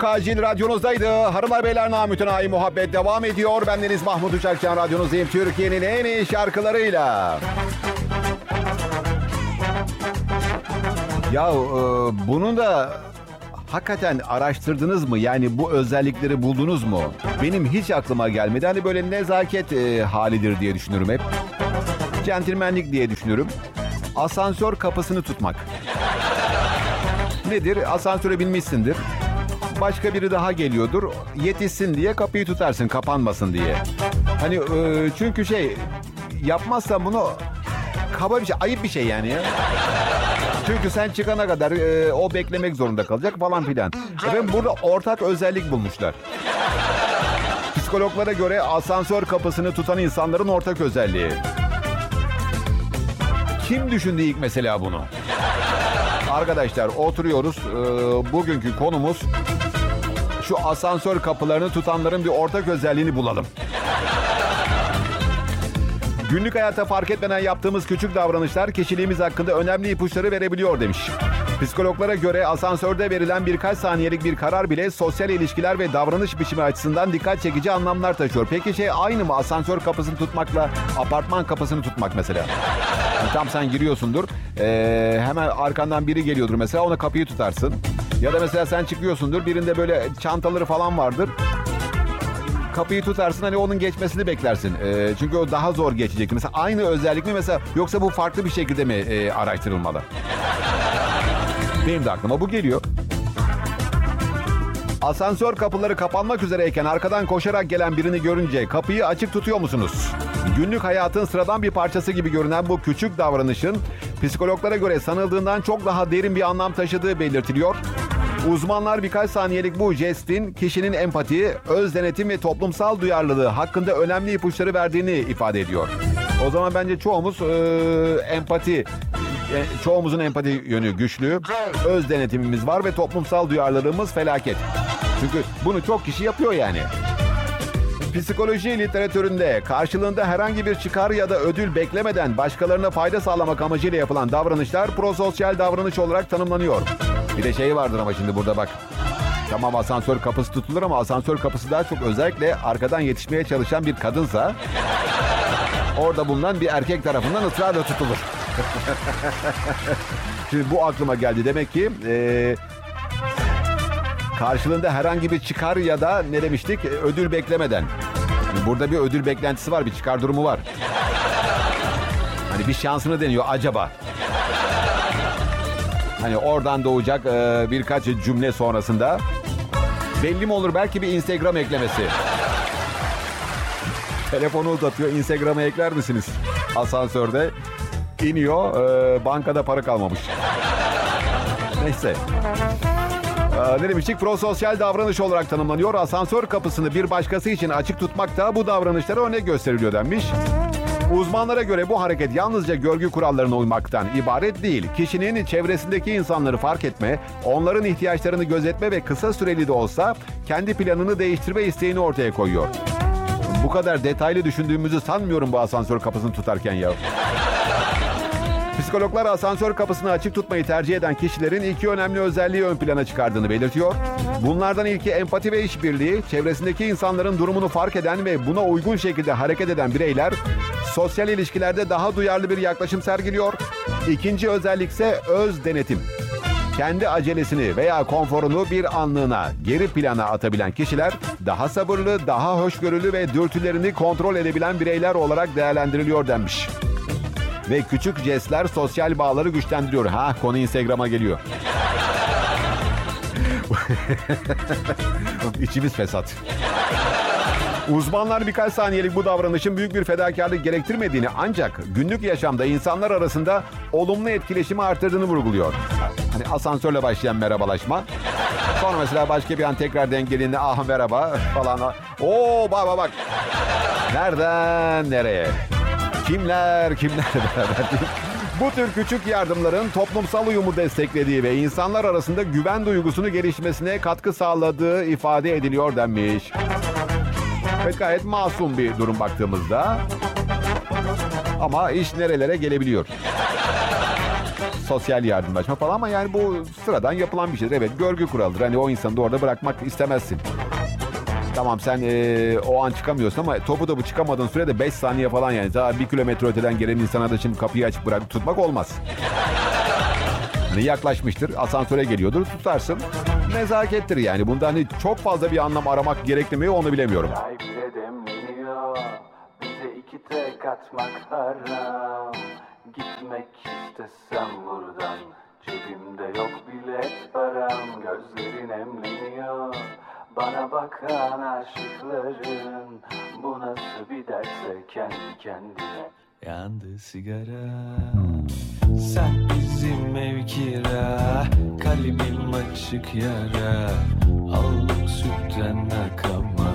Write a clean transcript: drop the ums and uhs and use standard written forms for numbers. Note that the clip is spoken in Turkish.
Kacil radyonuzdaydı. Hanımlar beyler, namütenayi muhabbet devam ediyor. Bendeniz Mahmut Uçakcan, radyonuzdayım. Türkiye'nin en iyi şarkılarıyla. Ya bunu da hakikaten araştırdınız mı? Yani bu özellikleri buldunuz mu? Benim hiç aklıma gelmedi. Hani böyle nezaket halidir diye düşünürüm hep. Centilmenlik diye düşünürüm. Asansör kapısını tutmak. Nedir? Asansöre binmişsindir. Başka biri daha geliyordur. Yetişsin diye kapıyı tutarsın, kapanmasın diye. Hani çünkü yapmazsan bunu kaba bir şey, ayıp bir şey yani ya. Çünkü sen çıkana kadar o beklemek zorunda kalacak falan filan. Efendim, burada ortak özellik bulmuşlar. Psikologlara göre asansör kapısını tutan insanların ortak özelliği. Kim düşündü ilk mesela bunu? Arkadaşlar oturuyoruz. Bugünkü konumuz şu asansör kapılarını tutanların bir ortak özelliğini bulalım. Günlük hayatta fark etmeden yaptığımız küçük davranışlar kişiliğimiz hakkında önemli ipuçları verebiliyor demiş. Psikologlara göre asansörde verilen birkaç saniyelik bir karar bile sosyal ilişkiler ve davranış biçimi açısından dikkat çekici anlamlar taşıyor. Peki aynı mı asansör kapısını tutmakla apartman kapısını tutmak mesela? Tam sen giriyorsundur, hemen arkandan biri geliyordur mesela, ona kapıyı tutarsın. Ya da mesela sen çıkıyorsundur, birinde böyle çantaları falan vardır. Kapıyı tutarsın, hani onun geçmesini beklersin. Çünkü o daha zor geçecek. Mesela aynı özellik mi mesela, yoksa bu farklı bir şekilde mi araştırılmalı? Benim de aklıma bu geliyor. Asansör kapıları kapanmak üzereyken arkadan koşarak gelen birini görünce kapıyı açık tutuyor musunuz? Günlük hayatın sıradan bir parçası gibi görünen bu küçük davranışın psikologlara göre sanıldığından çok daha derin bir anlam taşıdığı belirtiliyor. Uzmanlar birkaç saniyelik bu jestin kişinin empati, öz denetim ve toplumsal duyarlılığı hakkında önemli ipuçları verdiğini ifade ediyor. O zaman bence çoğumuzun empati yönü güçlü, öz denetimimiz var ve toplumsal duyarlılığımız felaket. Çünkü bunu çok kişi yapıyor yani. Psikoloji literatüründe karşılığında herhangi bir çıkar ya da ödül beklemeden başkalarına fayda sağlamak amacıyla yapılan davranışlar prososyal davranış olarak tanımlanıyor. Bir de vardır ama şimdi burada bak. Tamam, asansör kapısı tutulur ama asansör kapısı daha çok özellikle arkadan yetişmeye çalışan bir kadınsa orada bulunan bir erkek tarafından ısrarla tutulur. Şimdi bu aklıma geldi. Demek ki karşılığında herhangi bir çıkar ya da ne demiştik, ödül beklemeden. Burada bir ödül beklentisi var, bir çıkar durumu var. Hani bir şansını deniyor acaba. Hani oradan doğacak birkaç cümle sonrasında belli mi olur, belki bir Instagram eklemesi. Telefonu uzatıyor, Instagram'a ekler misiniz? Asansörde iniyor, bankada para kalmamış. Neyse. Ne demiştik? Prososyal davranış olarak tanımlanıyor. Asansör kapısını bir başkası için açık tutmak da bu davranışlara örnek gösteriliyor denmiş. Uzmanlara göre bu hareket yalnızca görgü kurallarına uymaktan ibaret değil. Kişinin çevresindeki insanları fark etme, onların ihtiyaçlarını gözetme ve kısa süreli de olsa kendi planını değiştirme isteğini ortaya koyuyor. Bu kadar detaylı düşündüğümüzü sanmıyorum bu asansör kapısını tutarken ya. Psikologlar asansör kapısını açık tutmayı tercih eden kişilerin iki önemli özelliği ön plana çıkardığını belirtiyor. Bunlardan ilki empati ve işbirliği. Çevresindeki insanların durumunu fark eden ve buna uygun şekilde hareket eden bireyler sosyal ilişkilerde daha duyarlı bir yaklaşım sergiliyor. İkinci özellik ise öz denetim. Kendi acelesini veya konforunu bir anlığına geri plana atabilen kişiler daha sabırlı, daha hoşgörülü ve dürtülerini kontrol edebilen bireyler olarak değerlendiriliyor denmiş. Ve küçük jestler sosyal bağları güçlendiriyor. Konu Instagram'a geliyor. İçimiz fesat. Uzmanlar birkaç saniyelik bu davranışın büyük bir fedakarlık gerektirmediğini, ancak günlük yaşamda insanlar arasında olumlu etkileşimi arttırdığını vurguluyor. Hani asansörle başlayan merhabalaşma. Sonra mesela başka bir an tekrar denk geldiğinde merhaba falan. Bak. Nereden nereye? Kimler beraber. Bu tür küçük yardımların toplumsal uyumu desteklediği ve insanlar arasında güven duygusunu gelişmesine katkı sağladığı ifade ediliyor denmiş. Evet, gayet masum bir durum baktığımızda. Ama iş nerelere gelebiliyor? sosyal yardımlaşma falan ama yani bu sıradan yapılan bir şeydir. Evet, görgü kuralıdır. Hani o insanı da orada bırakmak istemezsin. Tamam, sen o an çıkamıyorsun ama topu çıkamadığın sürede 5 saniye falan yani. Daha 1 kilometre öteden gelen insana da şimdi kapıyı açıp bırakıp tutmak olmaz. Hani yaklaşmıştır, asansöre geliyordur, tutarsın. Nezakettir yani. Bunda hani çok fazla bir anlam aramak gerekli mi onu bilemiyorum. Çay bile demleniyor, bize 2 tek atmak haram. Gitmek istesem buradan, cebimde yok bilet param. Gözlerin emleniyor, bana bakan aşıkların. Bu nasıl bir derse kendi kendine. Yandı sigara, sen bizim ev kira, kalbim açık yara. Aldım sütten akama.